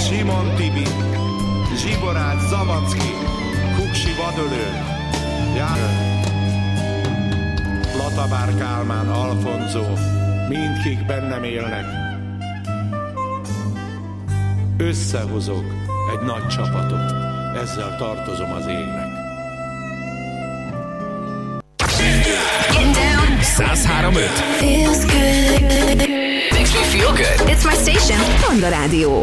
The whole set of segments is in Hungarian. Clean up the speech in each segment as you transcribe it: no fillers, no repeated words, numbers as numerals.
Simon Tibi, Zsiborács Zavacki, Kuksi Vadölő, Latabár Kálmán, Alfonzó, mindkik bennem élnek. Összehozok egy nagy csapatot, ezzel tartozom az égnek. 103.5 Feels good. Makes me feel good. It's my station. Panda Rádió.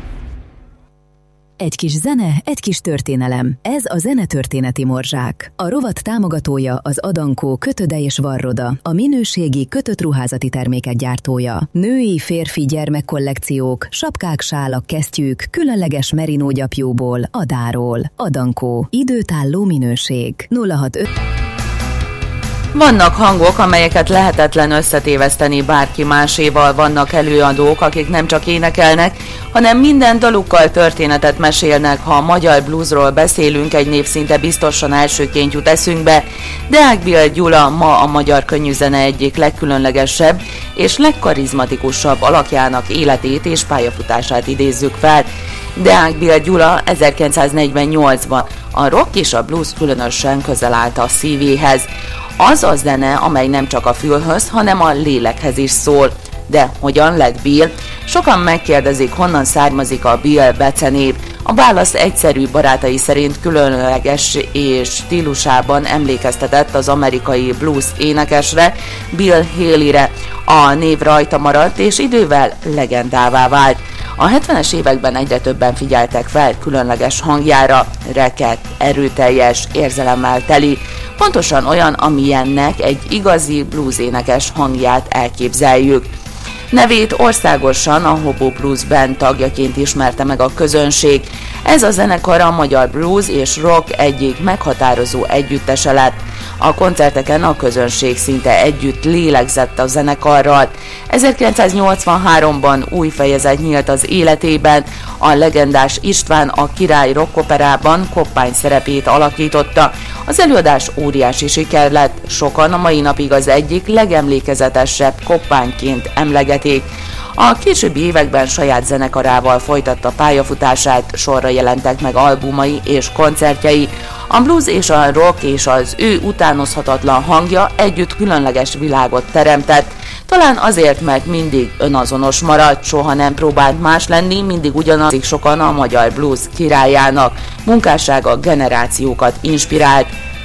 Egy kis zene, egy kis történelem. Ez a Zenetörténeti Morzsák. A rovat támogatója az Adankó Kötöde és Varroda, a minőségi kötött ruházati termékek gyártója. Női, férfi, gyermekkollekciók, sapkák, sálak, kesztyűk, különleges merino gyapjúból, Adáról. Adankó. Időtálló minőség. 065. Vannak hangok, amelyeket lehetetlen összetéveszteni bárki máséval, vannak előadók, akik nem csak énekelnek, hanem minden dalukkal történetet mesélnek. Ha a magyar bluesról beszélünk, egy név szinte biztosan elsőként jut eszünkbe. Deák Bill Gyula ma a magyar könnyűzene egyik legkülönlegesebb és legkarizmatikusabb alakjának életét és pályafutását idézzük fel. Deák Bill Gyula 1948-ban a rock és a blues különösen közel állt a szívéhez. Az a zene, amely nem csak a fülhöz, hanem a lélekhez is szól. De hogyan lett Bill? Sokan megkérdezik, honnan származik a Bill becenév. A válasz egyszerű, barátai szerint különleges és stílusában emlékeztetett az amerikai blues énekesre, Bill Haleyre. A név rajta maradt, és idővel legendává vált. A 70-es években egyre többen figyeltek fel különleges hangjára, rekett, erőteljes, érzelemmel teli, pontosan olyan, amilyennek egy igazi bluesénekes hangját elképzeljük. Nevét országosan a Hobo Blues Band tagjaként ismerte meg a közönség. Ez a zenekar a magyar blues és rock egyik meghatározó együttese lett. A koncerteken a közönség szinte együtt lélegzett a zenekarral. 1983-ban új fejezet nyílt az életében, a legendás István a Király rockoperában Koppány szerepét alakította. Az előadás óriási siker lett, sokan a mai napig az egyik legemlékezetesebb Koppányként emlegetik. A későbbi években saját zenekarával folytatta pályafutását, sorra jelentek meg albumai és koncertjei. A blues és a rock és az ő utánozhatatlan hangja együtt különleges világot teremtett. Talán azért, mert mindig önazonos maradt, soha nem próbált más lenni, mindig ugyanazik sokan a magyar blues királyának. Munkássága generációkat inspirált.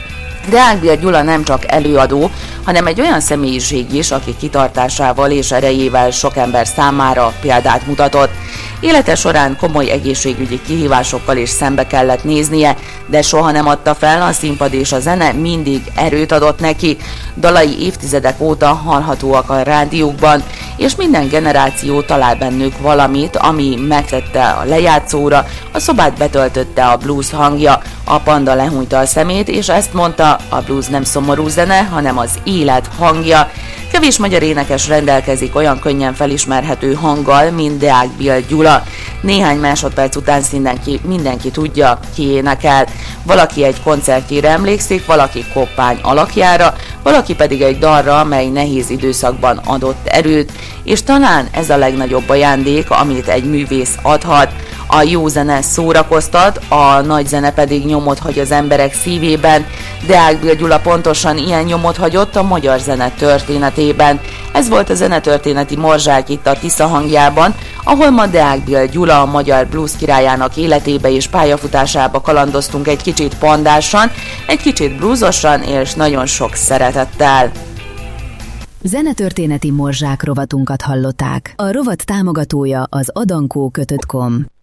Deák Bill Gyula nem csak előadó, hanem egy olyan személyiség is, aki kitartásával és erejével sok ember számára példát mutatott. Élete során komoly egészségügyi kihívásokkal is szembe kellett néznie, de soha nem adta fel, a színpad és a zene mindig erőt adott neki. Dalai évtizedek óta hallhatóak a rádiókban, és minden generáció talál bennük valamit, ami megtette a lejátszóra, a szobát betöltötte a blues hangja. A Panda lehúnyta a szemét, és ezt mondta, a blues nem szomorú zene, hanem az élet hangja. Kevés magyar énekes rendelkezik olyan könnyen felismerhető hanggal, mint Deák Bill Gyula. Néhány másodperc után mindenki tudja, ki énekel. Valaki egy koncertjére emlékszik, valaki Koppány alakjára, valaki pedig egy dalra, mely nehéz időszakban adott erőt, és talán ez a legnagyobb ajándék, amit egy művész adhat. A jó zene szórakoztat, a nagy zene pedig nyomot hagy az emberek szívében. Deák Bill Gyula pontosan ilyen nyomot hagyott a magyar zene történetében. Ez volt a Zenetörténeti Morzsák itt a Tisza hangjában, ahol ma Deák Bill Gyula a magyar blues királyának életébe és pályafutásába kalandoztunk egy kicsit pandásan, egy kicsit bluesosan és nagyon sok szeretettel. Zenetörténeti Morzsák rovatunkat hallották. A rovat támogatója az Adankó Kötöd.com.